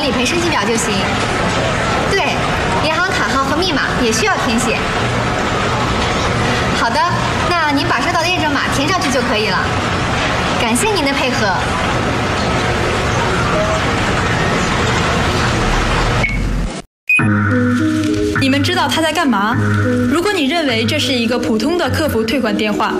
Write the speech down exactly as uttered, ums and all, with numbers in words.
理赔申请表就行。对，银行卡号和密码也需要填写。好的，那您把收到的验证码填上去就可以了。感谢您的配合。 你们知道他在干嘛？如果你认为这是一个普通的客服退款电话，